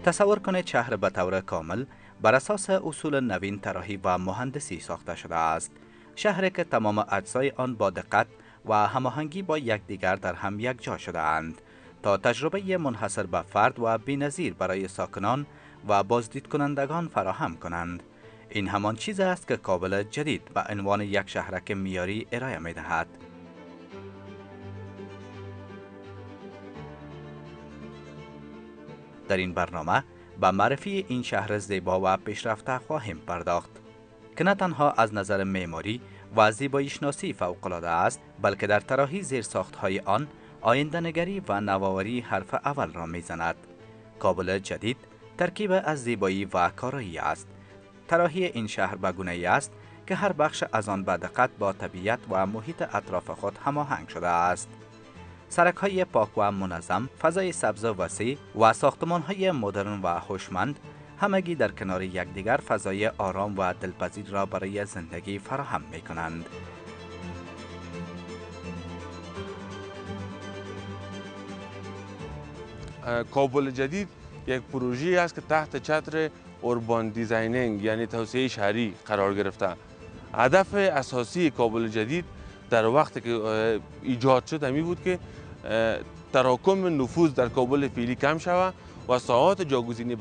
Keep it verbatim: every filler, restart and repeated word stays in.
تصور کنید شهر به طور کامل بر اساس اصول نوین طراحی و مهندسی ساخته شده است. شهری که تمام اجزای آن با دقت و هماهنگی با یکدیگر در هم یکجا شده اند تا تجربه منحصر به فرد و بی‌نظیر برای ساکنان و بازدید کنندگان فراهم کنند. این همان چیز است که کابل جدید به عنوان یک شهرک معیاری ارائه می دهد. در این برنامه به معرفی این شهر زیبا و پیشرفته خواهیم پرداخت که نه تنها از نظر معماری و زیبایی شناسی فوق‌العاده است، بلکه در طراحی زیرساخت‌های آن آینده نگری و نوآوری حرف اول را می‌زند. کابل جدید ترکیب از زیبایی و کارایی است. طراحی این شهر به گونه‌ای است که هر بخش از آن به دقت با طبیعت و محیط اطراف خود هماهنگ شده است. سرک‌های پاک و منظم، فضای سبز وسیع و ساختمان‌های مدرن و هوشمند همگی در کنار یکدیگر فضای آرام و دلپذیر را برای زندگی فراهم می‌کنند. کابل جدید یک پروژه است که تحت چتر اوربان دیزاینینگ یعنی توسعه شهری قرار گرفته. هدف اساسی کابل جدید در وقتی که ایجاد شد همی بود که تراکم نفوذ در کابل فعلی کم شود و ساحات جاگزینی